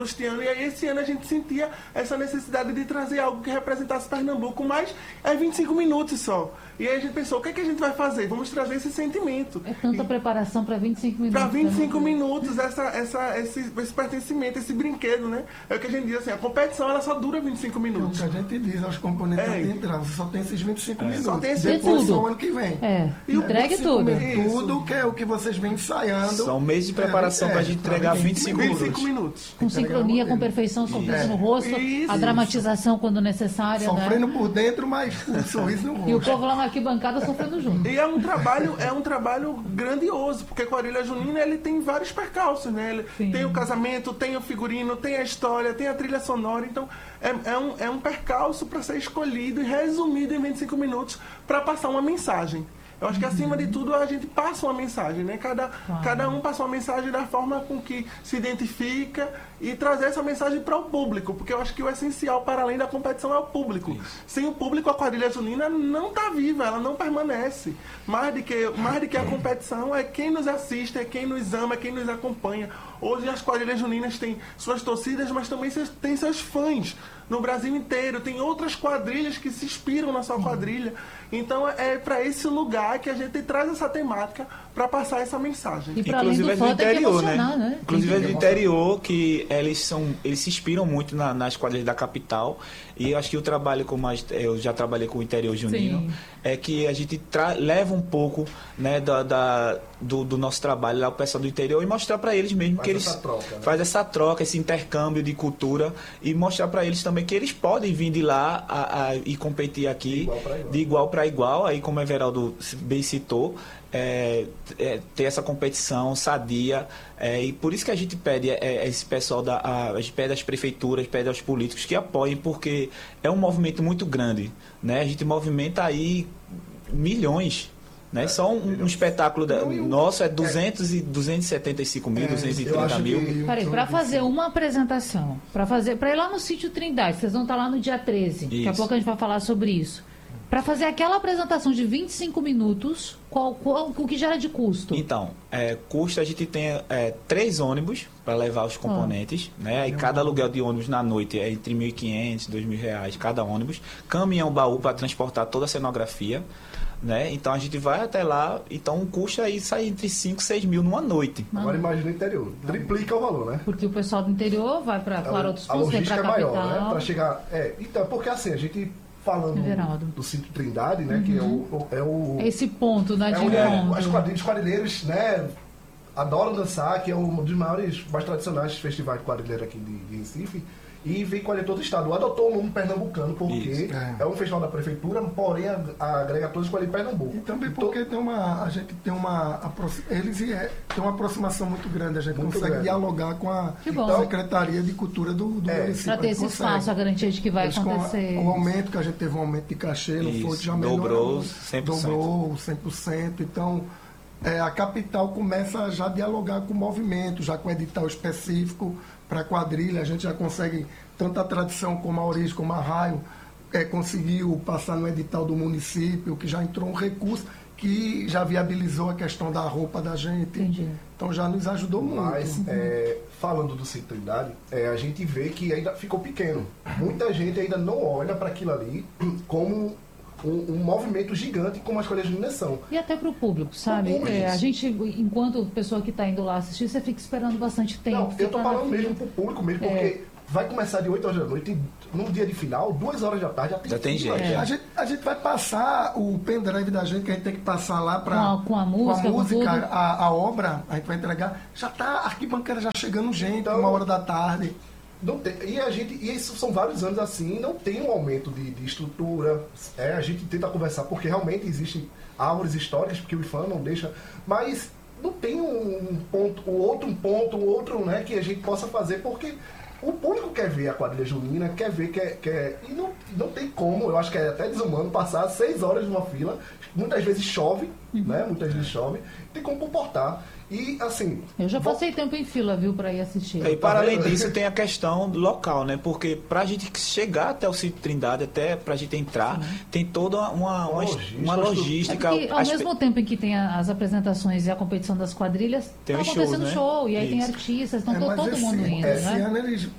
este ano, e aí esse ano a gente sentia essa necessidade de trazer algo que representasse Pernambuco, mas é 25 minutos só. E aí a gente pensou, o que é que a gente vai fazer? Vamos trazer esse sentimento. É tanta preparação para 25 minutos. Para 25 minutos, esse pertencimento, esse brinquedo, né? É o que a gente diz assim, a competição ela só dura 25 minutos. É o que a gente diz aos componentes da entrada, você só tem esses 25 minutos. Só tem depois só o ano que vem. E entregue tudo. Tudo que é o que vocês vêm ensaiando. São meses de preparação para a gente entregar 25 minutos. Com sincronia, com perfeição, sorriso no rosto, a dramatização quando necessária. Sofrendo né? por dentro, mas com um sorriso no rosto. E o povo lá na arquibancada sofrendo junto. E é um trabalho grandioso, porque Quadrilha Junina ele tem vários percalços, né? Ele tem o casamento, tem o figurino, tem a história, tem a trilha sonora, então é um percalço para ser escolhido e resumido em 25 minutos para passar uma mensagem. Eu acho que, acima de tudo, a gente passa uma mensagem, né? Cada um passa uma mensagem da forma com que se identifica e trazer essa mensagem para o público, porque eu acho que o essencial, para além da competição, é o público. Isso. Sem o público, a Quadrilha Junina não está viva, ela não permanece. Mais do que a competição, é quem nos assiste, é quem nos ama, é quem nos acompanha. Hoje as Quadrilhas Juninas têm suas torcidas, mas também têm seus fãs no Brasil inteiro. Tem outras quadrilhas que se inspiram na sua quadrilha. Então é para esse lugar que a gente traz essa temática para passar essa mensagem. E para além do foda, interior, né? Inclusive é do interior, que eles se inspiram muito nas quadrilhas da capital. E eu acho que o trabalho, eu já trabalhei com o interior junino, é que a gente leva um pouco, né, do nosso trabalho lá, o pessoal do interior, e mostrar para eles mesmo que eles fazem essa troca, esse intercâmbio de cultura, e mostrar para eles também que eles podem vir de lá e competir aqui de igual para igual, aí como o Everaldo bem citou, ter essa competição sadia, e por isso que a gente pede esse pessoal, a gente pede às prefeituras, pede aos políticos que apoiem, porque é um movimento muito grande, né? A gente movimenta aí milhões, né? Só um espetáculo nosso é 275 mil, 230 mil. Peraí, para fazer uma apresentação, para ir lá no sítio Trindade, vocês vão estar lá no dia 13, daqui a pouco a gente vai falar sobre isso. Para fazer aquela apresentação de 25 minutos, o que gera de custo? Então, custo a gente tem 3 ônibus para levar os componentes, né? E cada aluguel de ônibus na noite é entre R$ 1.500 e R$ 2.000 cada ônibus. Caminhão baú para transportar toda a cenografia, né? Então a gente vai até lá, então o custo aí sai entre 5 e 6 mil numa noite. Agora imagina o interior, triplica o valor, né? Porque o pessoal do interior vai para outros pontos, vem para a capital. Maior, né? Para chegar, então, porque assim, a gente falando do Sítio Trindade, né, que é o esse ponto, né, os quadrilheiros, né, adoram dançar, que é um dos maiores, mais tradicionais festivais de quadrilheiro aqui de Recife, e vem quadrilha todo o estado. Adotou o nome pernambucano, porque é um festival da prefeitura, porém agrega todos os quadrilheiros de Pernambuco. E também porque a gente tem uma aproximação muito grande, a gente consegue dialogar com a Secretaria de Cultura do município. Para ter esse espaço, a garantia de que vai acontecer. O aumento que a gente teve, um aumento de cachê, não foi, já melhorou. Dobrou 100%. Então, a capital começa a já dialogar com o movimento, já com edital específico para quadrilha. A gente já consegue, tanto a tradição como a origem, como a raio, conseguiu passar no edital do município, que já entrou um recurso que já viabilizou a questão da roupa da gente. Entendi. Então já nos ajudou muito. Mas, falando do Sítio Trindade, a gente vê que ainda ficou pequeno. Muita gente ainda não olha para aquilo ali como um movimento gigante como as Quadrilhas Juninas são. E até para o público, sabe? A gente, enquanto pessoa que está indo lá assistir, você fica esperando bastante tempo. Não, eu estou falando mesmo para o público mesmo, porque vai começar de 8 horas da noite e no dia de final, 2 horas da tarde, já tem gente. A gente vai passar o pendrive da gente, que a gente tem que passar lá para com a música, a obra, a gente vai entregar. Já está a arquibancada já chegando gente, então, 1 hora da tarde. Não tem, e isso são vários anos assim, não tem um aumento de estrutura. A gente tenta conversar, porque realmente existem árvores históricas, porque o IFAM não deixa, mas não tem um outro, né, que a gente possa fazer, porque o público quer ver a quadrilha junina, quer ver, e não tem como, eu acho que é até desumano passar 6 horas numa fila, muitas vezes chove, né, tem como comportar. E, assim... Eu já passei tempo em fila, viu, para ir assistir. E para além disso, tem a questão local, né? Porque para a gente chegar até o Sítio Trindade, até para a gente entrar, tem toda uma logística. É porque, ao mesmo tempo em que tem as apresentações e a competição das quadrilhas, está acontecendo show, e aí tem artistas, então todo mundo indo, esse ano eles